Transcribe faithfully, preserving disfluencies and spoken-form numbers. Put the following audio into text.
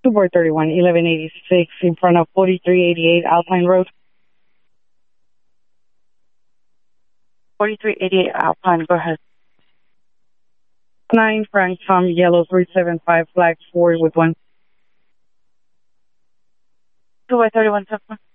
two four three one, eleven eighty-six in front of forty-three eighty-eight Alpine Road. forty-three eighty-eight Alpine, go ahead. nine Frank Tom Yellow three seven five Flag four with one. two by thirty-one,